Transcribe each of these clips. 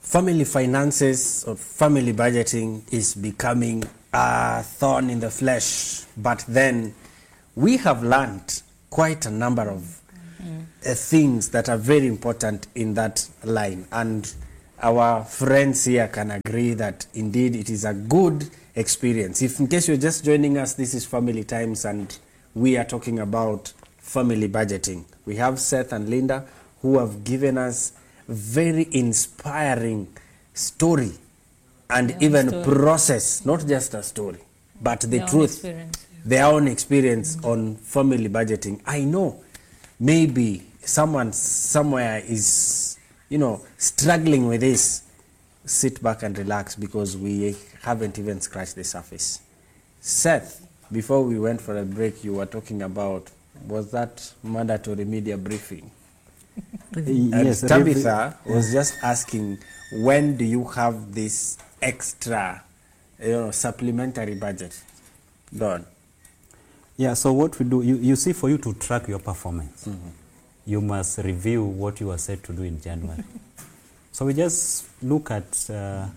family finances or family budgeting is becoming a thorn in the flesh. But then we have learned quite a number of things that are very important in that line. And our friends here can agree that indeed it is a good experience. If in case you're just joining us, this is Family Times and we are talking about family budgeting. We have Seth and Linda who have given us very inspiring story and even process, not just a story, but the truth, their own experience on family budgeting. I know maybe someone somewhere is, struggling with this. Sit back and relax because we haven't even scratched the surface. Seth, before we went for a break, you were talking about, was that mandatory media briefing? Yes, Tabitha was just asking, when do you have this extra, supplementary budget? Done. Yeah, so what we do, you see, for you to track your performance, you must review what you are set to do in January. So we just look at,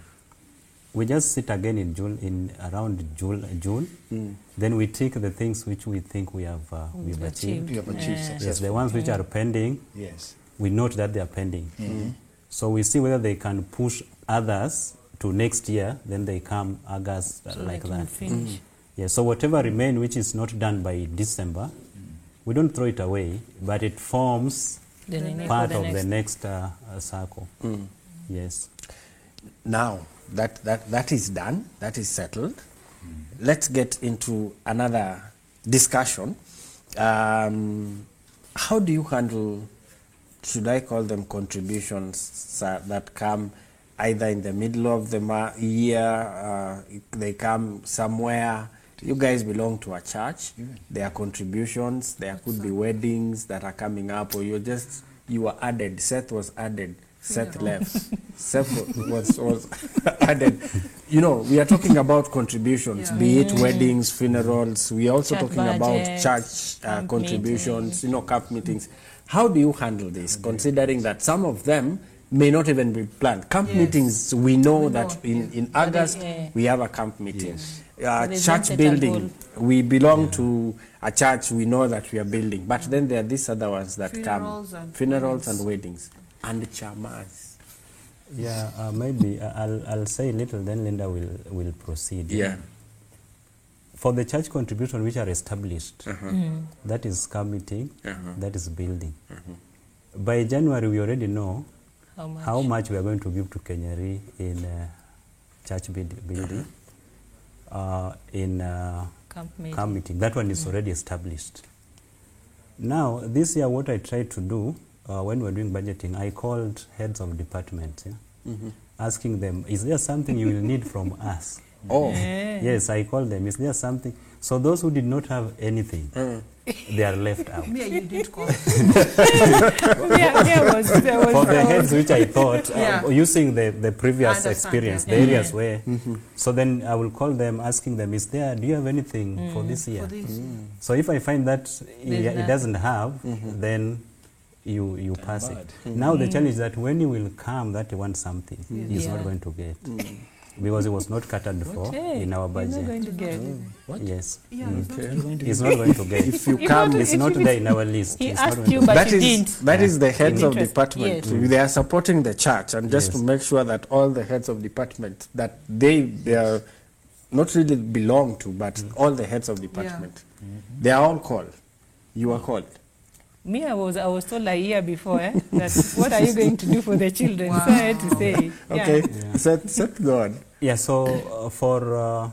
we just sit again in June, around June. Then we take the things which we think we have we've achieved. You have achieved successfully. Yes, the ones which are pending. Yes. We note that they are pending. So we see whether they can push others to next year. Then they come August so like they that. can finish. Yeah. So whatever remain which is not done by December, we don't throw it away, but it forms part of the next circle. Yes. Now that is done, that is settled. Let's get into another discussion. How do you handle, should I call them contributions that come either in the middle of the year, they come somewhere? You guys belong to a church. There are contributions. There could be weddings that are coming up, or you were added. Seth was added. Seth left. Seth was added. We are talking about contributions, be it weddings, funerals. We are also Church talking about budgets, church camp contributions, camp meetings. How do you handle this, considering that some of them may not even be planned? Camp meetings, we know that in August we have a camp meeting. Church building, we belong to a church, we know that we are building. But then there are these other ones that funerals and weddings. And chamas. Yeah, maybe I'll say a little, then Linda will proceed. Yeah. For the church contribution which are established, that is camp meeting, that is building. By January, we already know how much we are going to give to Kenyari in church building, in camp meeting. That one is already established. Now, this year, what I tried to do, when we were doing budgeting, I called heads of departments, asking them, is there something you will need from us? Oh. Yes, I called them. Is there something? So those who did not have anything, they are left out. Yeah, you did call. There was For the heads which I thought, using the previous experience, the areas where, so then I will call them, asking them, do you have anything for this year? So if I find that it doesn't have, then you pass it. Now the challenge is that when you will come that you want something, he's not going to get. Because it was not catered for in our budget. He's not going to get. Yes. He's not going to get. If you come, it's not there in our list. He It's not asked going you, to but that he is didn't. that is the heads of Interest, department. yes. They are supporting the church, and just to make sure that all the heads of department that they are not really belong to, but all the heads of department, they are all called. You are called. Me, I was told a year before that what are you going to do for the children? So I had to say. Okay, set go on. Yeah, so for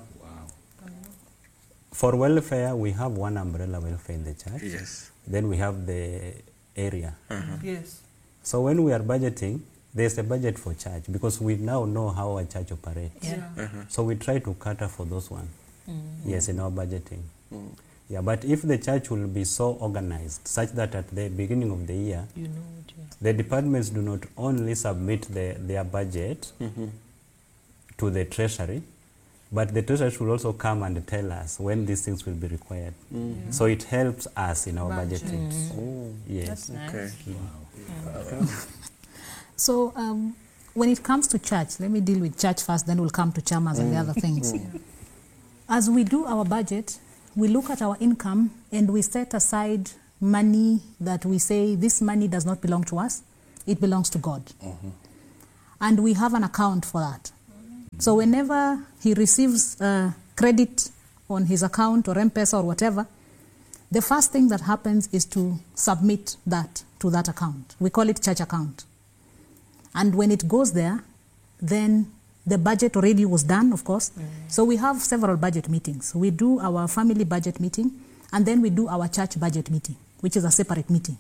welfare, we have one umbrella welfare in the church. Yes. Then we have the area. Yes. So when we are budgeting, there's a budget for church because we now know how our church operates. So we try to cater for those ones. Yes, in our budgeting. Yeah, but if the church will be so organized such that at the beginning of the year, the departments do not only submit their budget to the treasury, but the treasury should also come and tell us when these things will be required. So it helps us in our budgeting. Yes. That's nice. Okay. So when it comes to church, let me deal with church first, then we'll come to chamas and the other things. As we do our budget, we look at our income and we set aside money that we say this money does not belong to us, it belongs to God. And we have an account for that. So whenever he receives credit on his account or M-Pesa or whatever, the first thing that happens is to submit that to that account. We call it church account. And when it goes there, then the budget already was done, of course. So we have several budget meetings. We do our family budget meeting, and then we do our church budget meeting, which is a separate meeting.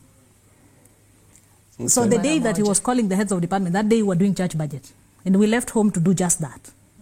Okay. So the day that he was calling the heads of department, that day we were doing church budget. And we left home to do just that.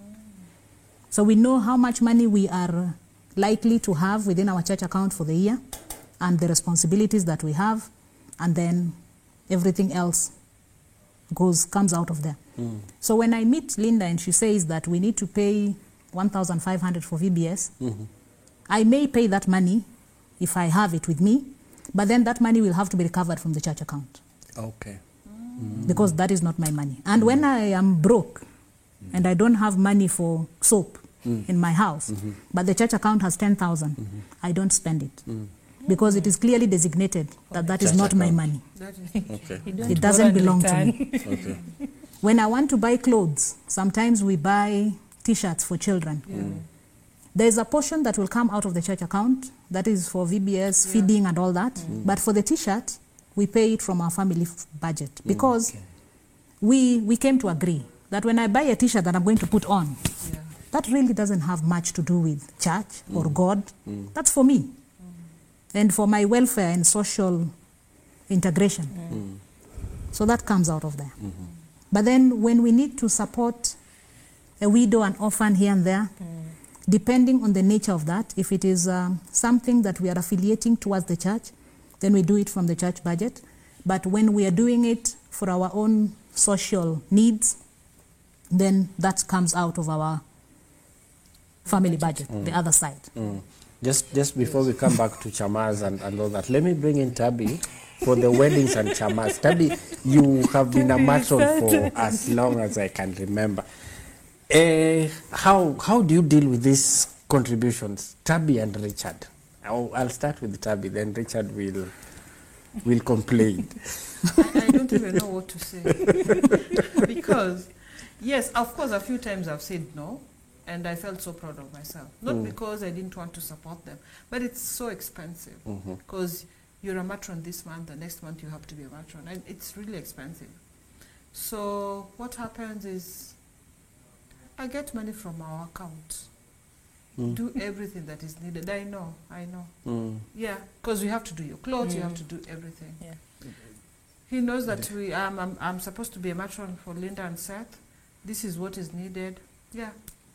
So we know how much money we are likely to have within our church account for the year, and the responsibilities that we have, and then everything else comes out of there. So when I meet Linda and she says that we need to pay 1,500 for VBS, I may pay that money if I have it with me, but then that money will have to be recovered from the church account. Okay. Because that is not my money. And when I am broke and I don't have money for soap in my house, but the church account has 10,000, I don't spend it. Because it is clearly designated that that is not my money. Okay. It doesn't belong to me. Okay. When I want to buy clothes, sometimes we buy T-shirts for children. There is a portion that will come out of the church account that is for VBS, feeding and all that. But for the T-shirt, we pay it from our family budget. Because we came to agree that when I buy a T-shirt that I'm going to put on, that really doesn't have much to do with church or God. That's for me. And for my welfare and social integration. So that comes out of there. But then when we need to support a widow and orphan here and there, depending on the nature of that, if it is something that we are affiliating towards the church, then we do it from the church budget. But when we are doing it for our own social needs, then that comes out of our family budget, the other side. Just before we come back to chamas and all that, let me bring in Tabby for the weddings and chamas. Tabby, you have been a matron for as long as I can remember. How do you deal with these contributions, Tabby and Richard? I'll start with Tabby, then Richard will complain. I don't even know what to say. Because, yes, of course, a few times I've said no, and I felt so proud of myself. Not because I didn't want to support them, but it's so expensive. Because you're a matron this month, the next month you have to be a matron, and it's really expensive. So what happens is I get money from our account. Do everything that is needed. I know. Yeah, because you have to do your clothes, you have to do everything. Yeah. He knows that I'm supposed to be a matron for Linda and Seth. This is what is needed. Yeah,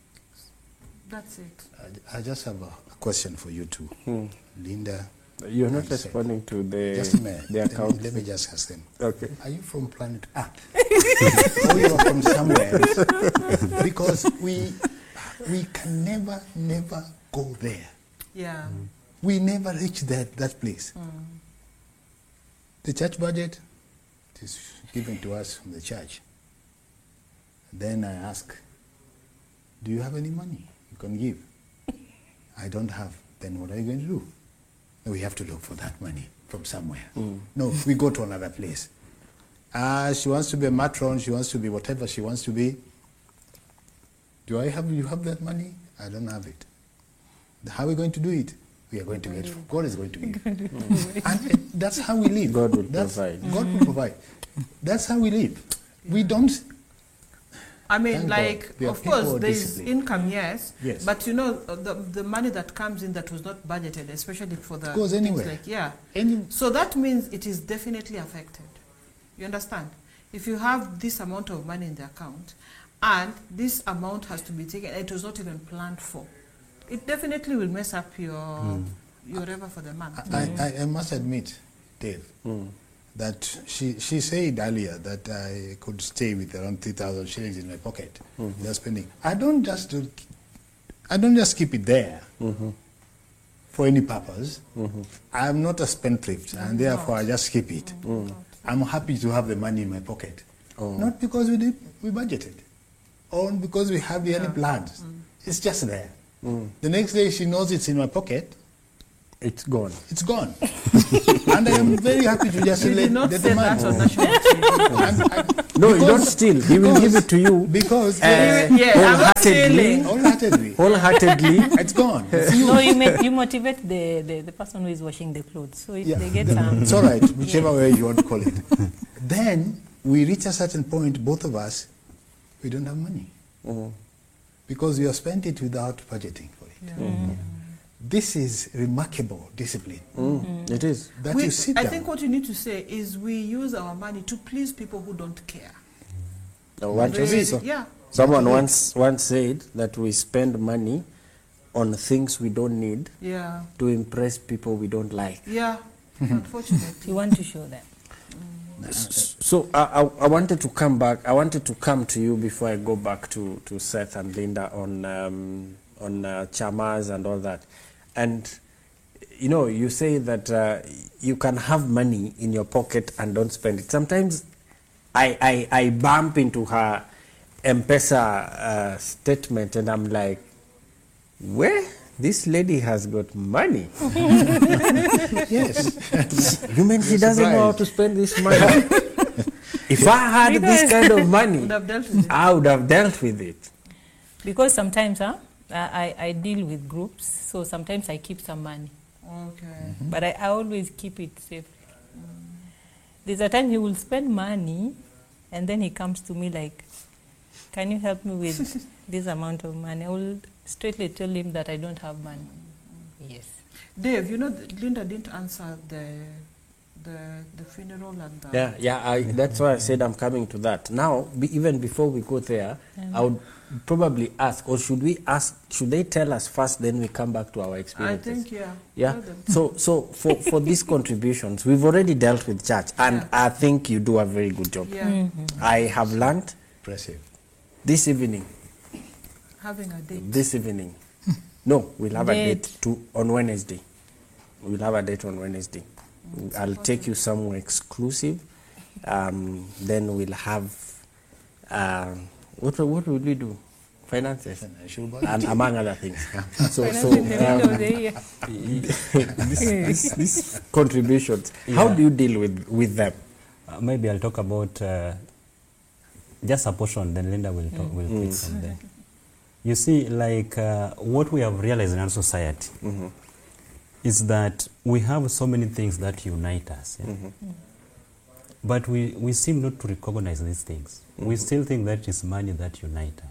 that's it. I just have a question for you two. Linda. You're not responding to the account. Let me just ask them. Okay. Are you from planet Earth? Or you are from somewhere else? Because we can never go there. Yeah. We never reach that place. The church budget is given to us from the church. Then I ask, do you have any money you can give? I don't have. Then what are you going to do? We have to look for that money from somewhere. No, we go to another place. She wants to be a matron, she wants to be whatever she wants to be. You have that money? I don't have it. How are we going to do it? We are going to get it. God is going to give. And that's how we live. God will provide. God will provide. That's how we live. We don't... I mean, Thank God. of course, there is disciplined. income, yes. But you know, the money that comes in that was not budgeted, especially for the goes anywhere. things like, Any, so that means it is definitely affected. You understand? If you have this amount of money in the account, and this amount has to be taken, it was not even planned for, it definitely will mess up your revenue for the month. I must admit, Dave, that she said earlier that I could stay with around 3,000 shillings in my pocket without spending. I don't just keep it there for any purpose. I'm not a spendthrift, and therefore I just keep it. I'm happy to have the money in my pocket. Not because we we budgeted. Or because we have any plans. It's just there. The next day she knows it's in my pocket. It's gone. It's gone. And I am very happy to just You did not let say the that on money. national TV. No, you don't steal. He will give it to you Because I'm not stealing. wholeheartedly, wholeheartedly. it's gone. It's used. No, you motivate the person who is washing the clothes. So if they get some. It's all right, whichever way you want to call it. Then we reach a certain point, both of us, we don't have money. Because we have spent it without budgeting for it. This is remarkable discipline. It is. That We- you sit I down. think what you need to say is we use our money to please people who don't care. Yeah. Someone once said that we spend money on things we don't need Yeah. to impress people we don't like. Yeah. Unfortunately. You want to show them. So I wanted to come back. I wanted to come to you before I go back to Seth and Linda on chamas and all that. And you know, you say that you can have money in your pocket and don't spend it. Sometimes I bump into her M-Pesa statement and I'm like, where? This lady has got money. Yes. You mean she doesn't know how to spend this money? If I had this kind of money, Would have dealt with it. I would have dealt with it. Because sometimes I deal with groups, so sometimes I keep some money. Okay. But I always keep it safe. There's a time he will spend money and then he comes to me like, can you help me with this amount of money? I will straightly tell him that I don't have money. Yes. Dave, you know, Linda didn't answer the funeral and the... Yeah, that's why I said I'm coming to that. Now, even before we go there, I would probably ask, or should they tell us first, then we come back to our I experiences? think, yeah. Yeah. Tell them. So for these contributions, we've already dealt with church, and I think you do a very good job. Yeah. I have learned Impressive. this evening. Having a date. This evening. No, we'll have a Date. date on Wednesday. We'll have a date on Wednesday. I'll take you somewhere exclusive. Then we'll have what will we do? Finances. Financial And budget. among other things. So In the middle of the year. these contributions, how do you deal with them? Maybe I'll talk about just a portion, then Linda will pick from there. You see, like what we have realized in our society is that we have so many things that unite us. Yeah? But we seem not to recognize these things. We still think that it's money that unites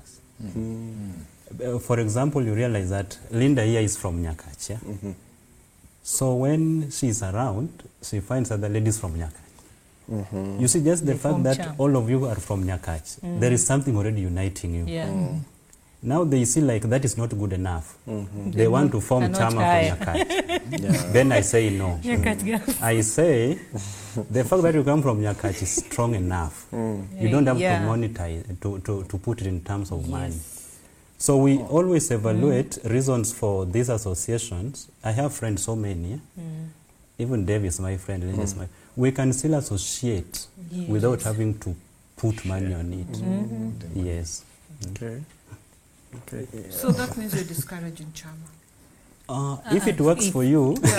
us. For example, you realize that Linda here is from Nyakach. Yeah? So when she's around, she finds other ladies from Nyakach. You see, just the They fact form that charm. all of you are from Nyakach, there is something already uniting you. Yeah. Now they see like that is not good enough. They want to form Cannot Chama try. from Nyakach. Then I say no. I say the fact that you come from Nyakach is strong enough. You don't have Yeah. to monetize, to put it in terms of money. So we always evaluate reasons for these associations. I have friends, so many. Even Dave is my friend. Linda is we can still associate without having to put money on it. Yes. Okay. So that means you're discouraging Chama. If it works for you, Go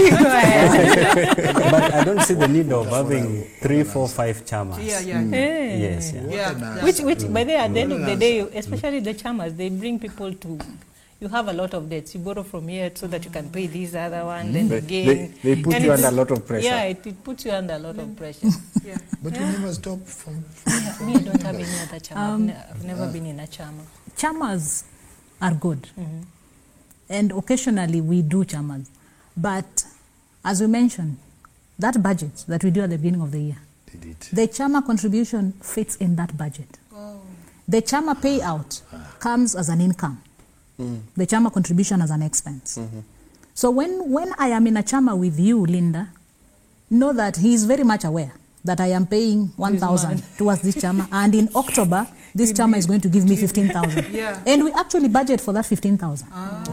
ahead. but I don't see the need of having 3, 4, 5 chamas. Yeah. Yes, yeah. Yeah. Which by the at the end of the day, especially the chamas, they bring people to. You have a lot of debts. You borrow from here so that you can pay this other one, then again. They put And you it's- under a lot of pressure. Yeah, it puts you under a lot of pressure. Yeah. But you never stop from Me, I don't have any other chama. I've never been in a chama. Chamas are good. And occasionally we do chamas. But as we mentioned, that budget that we do at the beginning of the year, did it. the chama contribution fits in that budget. The chama payout comes as an income. The chama contribution as an expense. So when I am in a chama with you, Linda, know that he is very much aware that I am paying 1,000 towards this chama, and in October, this chama is going to give me 15,000. Yeah. And we actually budget for that 15,000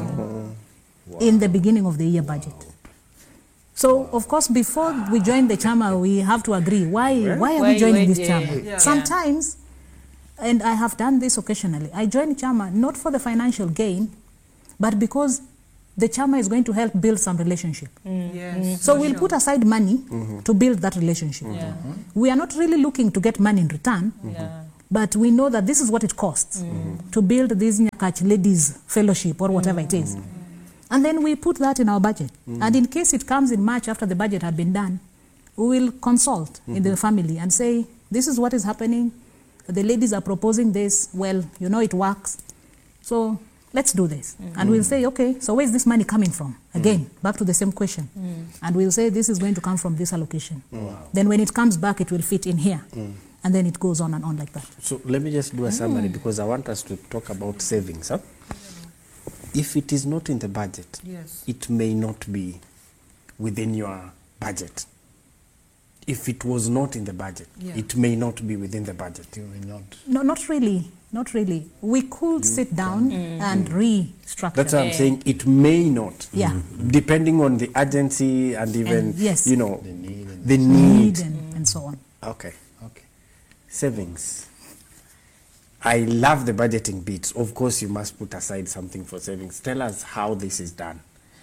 in the beginning of the year budget. So, of course, before we join the chama, we have to agree, why are we joining this chama? Yeah. Sometimes and I have done this occasionally, I join Chama not for the financial gain, but because the Chama is going to help build some relationship. Yes. So we'll put aside money to build that relationship. Yeah. We are not really looking to get money in return, Yeah. but we know that this is what it costs to build this Nyakach Ladies Fellowship or whatever it is. And then we put that in our budget. And in case it comes in March after the budget had been done, we will consult in the family and say, this is what is happening. The ladies are proposing this. Well, you know it works. So let's do this. And we'll say, okay, so where's this money coming from? Again, back to the same question. And we'll say this is going to come from this allocation. Then when it comes back, it will fit in here. And then it goes on and on like that. So let me just do a summary because I want us to talk about savings. Huh? If it is not in the budget, Yes. it may not be within your budget. If it was not in the budget, it may not be within the budget. You will not. No, not really. Not really. We could sit down and restructure. That's what I'm saying. It may not. Yeah. Depending on the urgency and even, And yes. you know, The need and the need need. and so on. Okay. Okay. Savings. I love the budgeting bit. Of course, you must put aside something for savings. Tell us how this is done.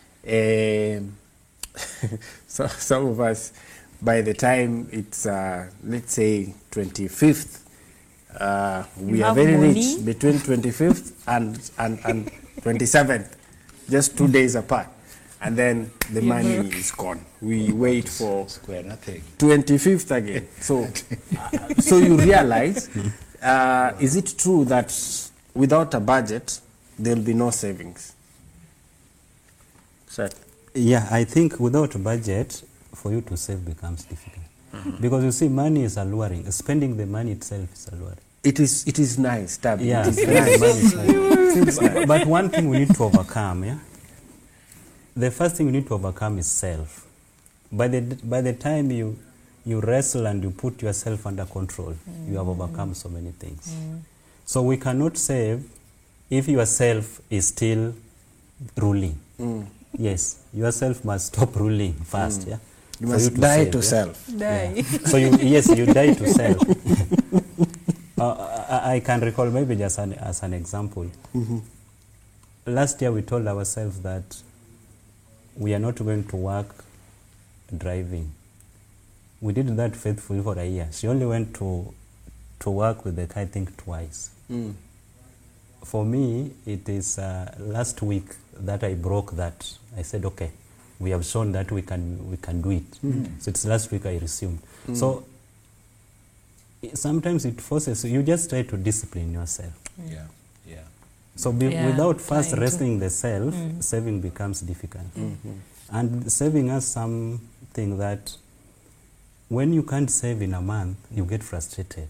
So some of us, by the time it's, let's say, 25th, we are have very money? rich between 25th and 27th, just 2 days apart. And then the money is gone. We wait for Square nothing. 25th again. So, so you realize, is it true that without a budget, there will be no savings? Seth? Yeah, I think without a budget, for you to save becomes difficult. Because you see, money is alluring. Spending the money itself is alluring. It is nice, Tab. Yeah, It is nice. money is nice. But one thing we need to overcome, yeah? The first thing we need to overcome is self. By the time you wrestle and you put yourself under control, you have overcome so many things. So we cannot save if yourself is still ruling. Yes, yourself must stop ruling first, yeah? You For must to die save, to yeah? self. Die. So you die to self. I can recall maybe just as an example. Last year we told ourselves that we are not going to work driving. We did that faithfully for a year. She only went to work with the car, I think, twice. For me, it is last week that I broke that. I said, okay, we have shown that we can do it. So it's last week I resumed. So sometimes it forces you just try to discipline yourself. Yeah. Yeah. So Yeah, without first trying to. wrestling the self, saving becomes difficult. And saving us something that when you can't save in a month, you get frustrated.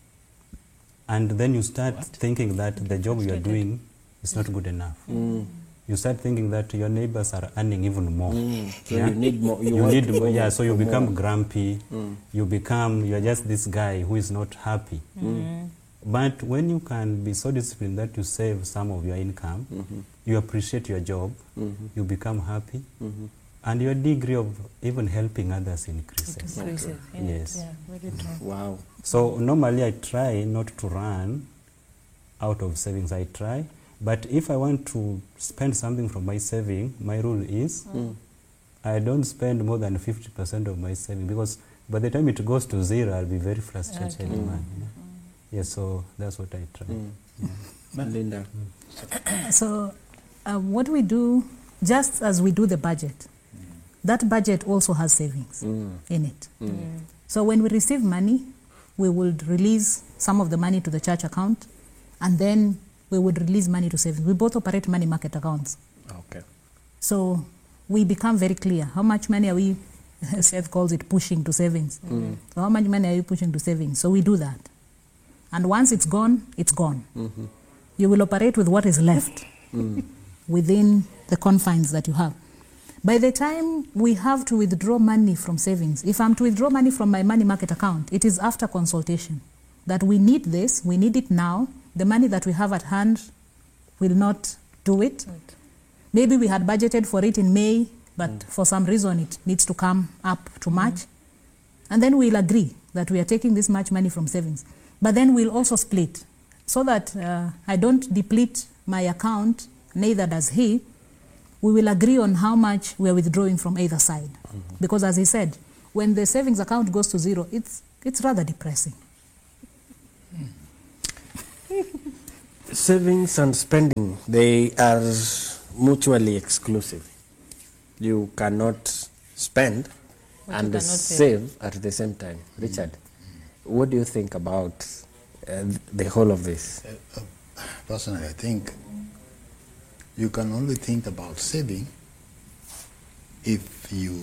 And then you start thinking that the job you are doing is not good enough. You start thinking that your neighbors are earning even more. So you need more. You work need, more yeah, so you for become more. grumpy. You are just this guy who is not happy. But when you can be so disciplined that you save some of your income, you appreciate your job, you become happy, and your degree of even helping others increases. Increases, yeah. Yes. Yeah, very true. Wow. So normally I try not to run out of savings. I try. But if I want to spend something from my saving, my rule is I don't spend more than 50% of my saving, because by the time it goes to zero, I'll be very frustrated. Man, you know? Yes, so that's what I try. Linda. So what we do, just as we do the budget, that budget also has savings in it. So when we receive money, we would release some of the money to the church account, and then we would release money to savings. We both operate money market accounts. Okay. So we become very clear. How much money are we, Seth calls it pushing to savings. So how much money are you pushing to savings? So we do that. And once it's gone, it's gone. You will operate with what is left within the confines that you have. By the time we have to withdraw money from savings, if I'm to withdraw money from my money market account, it is after consultation that we need this, we need it now. The money that we have at hand will not do it. Maybe we had budgeted for it in May, but for some reason it needs to come up to March. And then we'll agree that we are taking this much money from savings. But then we'll also split so that I don't deplete my account, neither does he, we will agree on how much we are withdrawing from either side. Because as he said, when the savings account goes to zero, it's rather depressing. Savings and spending, they are mutually exclusive. You cannot spend But you and cannot save at the same time. Richard, what do you think about the whole of this? Personally, I think you can only think about saving if you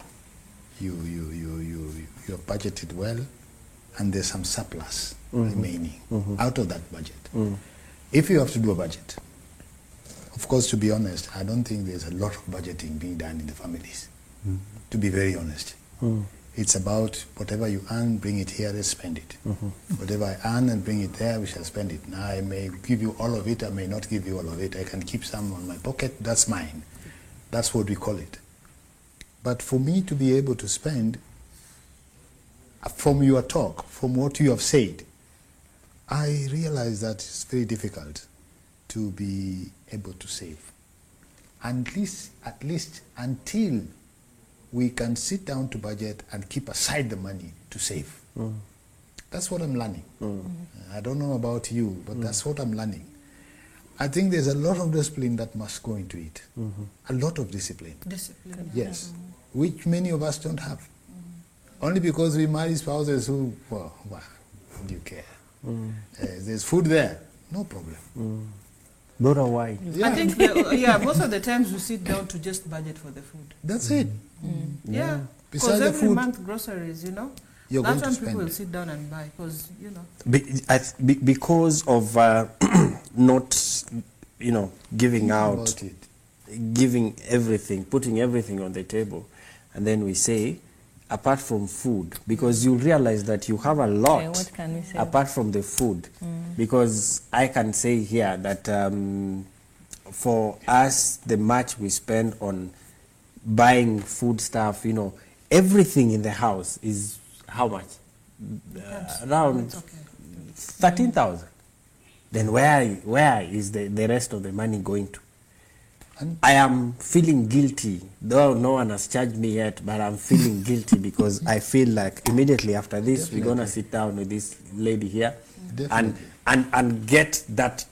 are budgeted well and there's some surplus remaining out of that budget. If you have to do a budget, of course, to be honest, I don't think there's a lot of budgeting being done in the families, to be very honest. It's about whatever you earn, bring it here, let's spend it. Whatever I earn and bring it there, we shall spend it. Now, I may give you all of it, I may not give you all of it. I can keep some on my pocket, that's mine. That's what we call it. But for me to be able to spend, from your talk, from what you have said, I realize that it's very difficult to be able to save. At least until we can sit down to budget and keep aside the money to save. That's what I'm learning. I don't know about you, but that's what I'm learning. I think there's a lot of discipline that must go into it. A lot of discipline. Discipline. Yes, which many of us don't have. Only because we marry spouses who, well, do you care? There's food there, no problem. Bora why? Yeah, I think, most of the times we sit down to just budget for the food. that's it. Yeah. Besides Because the every food, month groceries, you're going that's to when people spend will it. sit down and buy, because, Because of not, giving out, About it. giving everything, putting everything on the table, and then we say, apart from food, because you realize that you have a lot what can we say? apart from the food, because I can say here that for us, the much we spend on buying food stuff, everything in the house is how much? Around it's okay. 13,000. Then where is the rest of the money going to? And I am feeling guilty, though no one has charged me yet, but I'm feeling guilty because I feel like immediately after this, we're going to sit down with this lady here Definitely. and get that,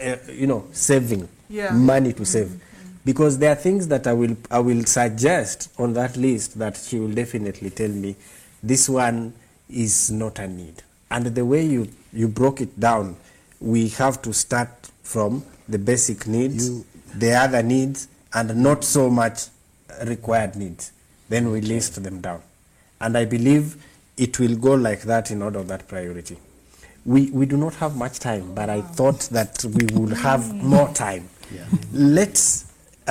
saving Yeah. money to save. Because there are things that I will suggest on that list that she will definitely tell me, this one is not a need. And the way you broke it down, we have to start from the basic needs, the other needs, and not so much required needs. Then we list them down. And I believe it will go like that in order of that priority. We do not have much time, but I thought that we would have more time. Let's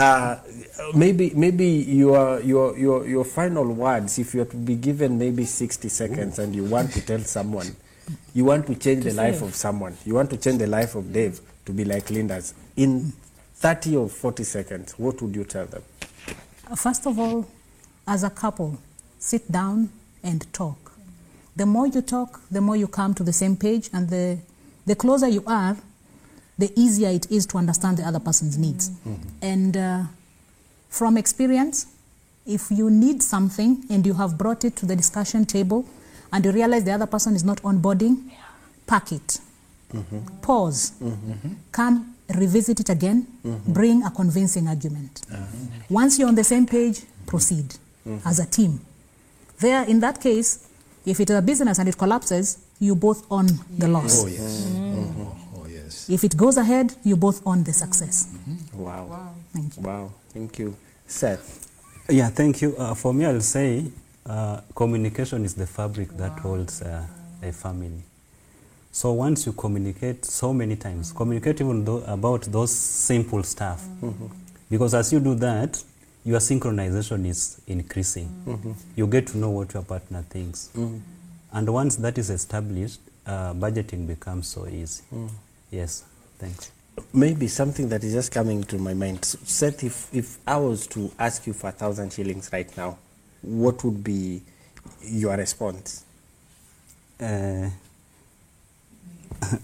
maybe your final words, if you are to be given maybe 60 seconds and you want to tell someone, you want to change the life of someone, you want to change the life of Dave to be like Linda's, in 30 or 40 seconds, what would you tell them? First of all, as a couple, sit down and talk. The more you talk, the more you come to the same page, and the closer you are, the easier it is to understand the other person's needs. And from experience, if you need something and you have brought it to the discussion table and you realize the other person is not onboarding, pack it. Pause. Come revisit it again. Bring a convincing argument. Once you're on the same page, proceed as a team. There, in that case, if it is a business and it collapses, you both own the loss. Oh, yes. Oh, yes. If it goes ahead, you both own the success. Wow. Thank you. Wow. Thank you. Seth. Yeah, thank you. For me, I'll say communication is the fabric that holds a family. So once you communicate so many times, communicate even about those simple stuff. Because as you do that, your synchronization is increasing. You get to know what your partner thinks. And once that is established, budgeting becomes so easy. Yes, thanks. Maybe something that is just coming to my mind. Seth, if I was to ask you for 1,000 shillings right now, what would be your response?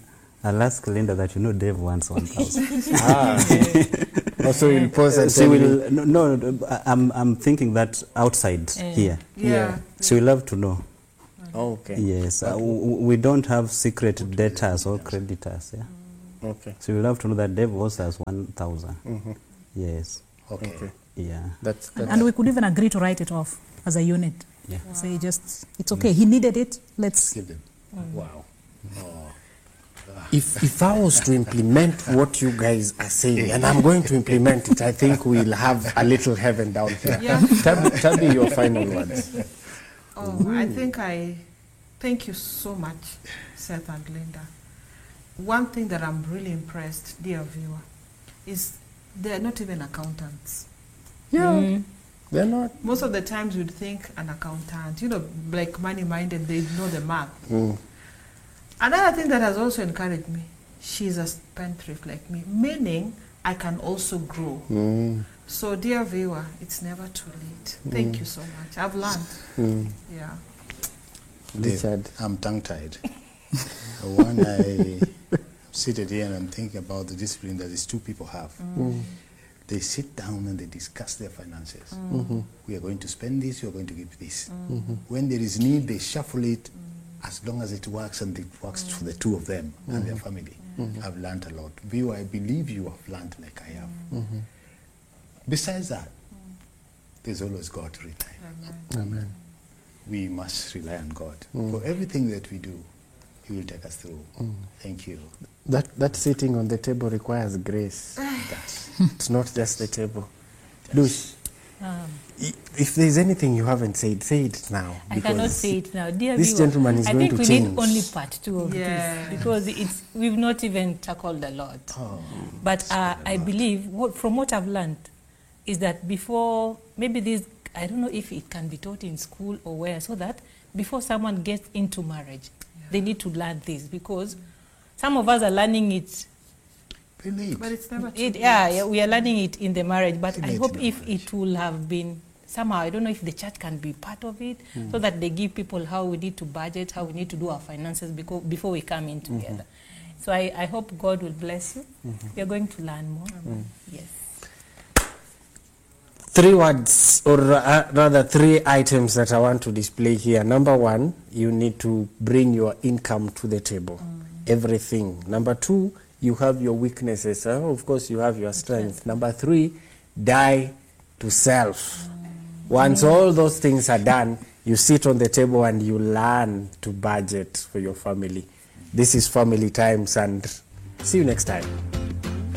I'll ask Linda that Dave wants 1,000. Also, you'll pause and she tell me. will. No, I'm thinking that outside here. Yeah. She will love to know. Oh, okay. Yes, we don't have secret debtors or creditors. Yeah. Okay. So we'll have to know that Dave owes us 1,000. Yes. Okay. Yeah. That's And we could even agree to write it off as a unit. Yeah. Say it's okay. He needed it. Let's Give them. Wow. If I was to implement what you guys are saying, and I'm going to implement it, I think we'll have a little heaven down here. Yeah. Tell me your final words. I thank you so much, Seth and Linda. One thing that I'm really impressed, dear viewer, is they're not even accountants. Yeah. They're not. Most of the times you'd think an accountant, like money-minded, they know the math. Another thing that has also encouraged me, she's a spendthrift like me, meaning I can also grow. So, dear viewer, it's never too late. Thank you so much. I've learned. Yeah. Richard. I'm tongue-tied. When I seated here and I'm thinking about the discipline that these two people have, they sit down and they discuss their finances. We are going to spend this, we are going to give this. When there is need, they shuffle it as long as it works, and it works for the two of them and their family. I've learned a lot. Viewer, I believe you have learned like I have. Besides that, there's always God to rely on. Amen. We must rely on God. For everything that we do, He will take us through. Thank you. That sitting on the table requires grace. It's not just the table. Lush, if there's anything you haven't said, say it now. I cannot say it now. Dear this viewer, gentleman is going to change. I think we need only part 2 of this, because we've not even tackled a lot. But I believe, from what I've learned, is that before, maybe this, I don't know if it can be taught in school or where, so that before someone gets into marriage, they need to learn this, because some of us are learning it. But it's never too late. Yeah, we are learning it in the marriage, but I hope if marriage. it will have been somehow, I don't know if the church can be part of it, so that they give people how we need to budget, how we need to do our finances before we come in together. So I hope God will bless you. We are going to learn more. Yes. 3 words, or rather 3 items that I want to display here. Number 1, you need to bring your income to the table. Everything. Number 2, you have your weaknesses. Of course, you have your strength. Number 3, die to self. Once all those things are done, you sit on the table and you learn to budget for your family. This is Family Times, and see you next time.